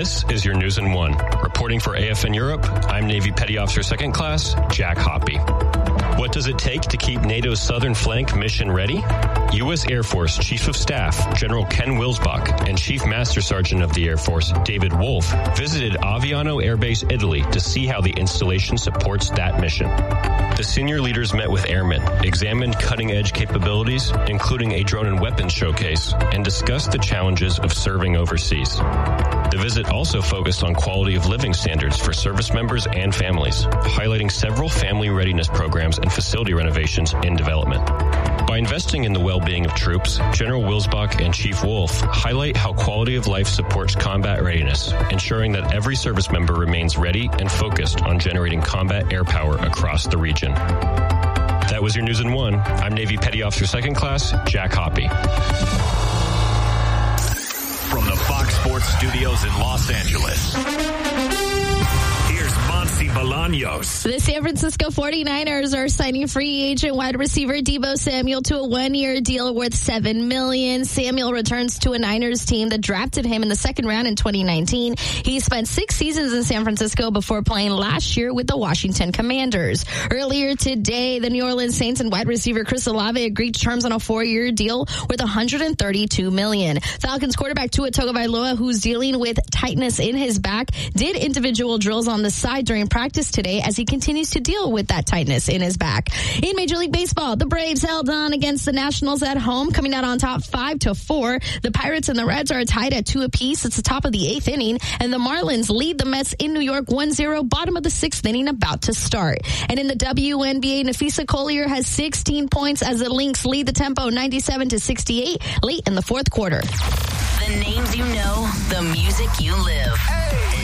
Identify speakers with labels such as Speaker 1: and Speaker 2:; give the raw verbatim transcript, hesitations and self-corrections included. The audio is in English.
Speaker 1: This is your News in One. Reporting for A F N Europe, I'm Navy Petty Officer Second Class, Jack Hoppy. What does it take to keep NATO's southern flank mission ready? U S Air Force Chief of Staff General Ken Wilsbach and Chief Master Sergeant of the Air Force David Wolf visited Aviano Air Base, Italy to see how the installation supports that mission. The senior leaders met with airmen, examined cutting-edge capabilities, including a drone and weapons showcase, and discussed the challenges of serving overseas. The visit also focused on quality of living standards for service members and families, highlighting several family readiness programs and facility renovations in development. By investing in the well-being of troops, General Wilsbach and Chief Wolf highlight how quality of life supports combat readiness, ensuring that every service member remains ready and focused on generating combat air power across the region. That was your News in One. I'm Navy Petty Officer Second Class, Jack Hoppy.
Speaker 2: From the Fox Sports Studios in Los Angeles, here's Monty Bolaños.
Speaker 3: The San Francisco forty-niners are signing free agent wide receiver Deebo Samuel to a one-year deal worth seven million dollars. Samuel returns to a Niners team that drafted him in the second round in twenty nineteen. He spent six seasons in San Francisco before playing last year with the Washington Commanders. Earlier today, the New Orleans Saints and wide receiver Chris Olave agreed to terms on a four-year deal worth one hundred thirty-two million dollars. Falcons quarterback Tua Tagovailoa, who's dealing with tightness in his back, did individual drills on the side during practice today as he continues to deal with that tightness in his back. In Major League Baseball, the Braves held on against the Nationals at home, coming out on top five to four. The Pirates and the Reds are tied at two apiece. It's the top of the eighth inning, and the Marlins lead the Mets in New York one zero, bottom of the sixth inning about to start. And in the W N B A, Nafisa Collier has sixteen points as the Lynx lead the tempo ninety-seven to sixty-eight late in the fourth quarter.
Speaker 4: The names you know, the music you live. Hey.